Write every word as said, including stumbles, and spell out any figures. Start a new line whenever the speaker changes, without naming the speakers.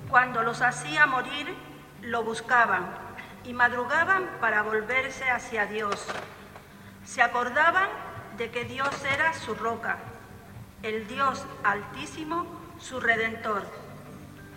Cuando los hacía morir, lo buscaban y madrugaban para volverse hacia Dios. Se acordaban de que Dios era su roca, el Dios Altísimo, su Redentor.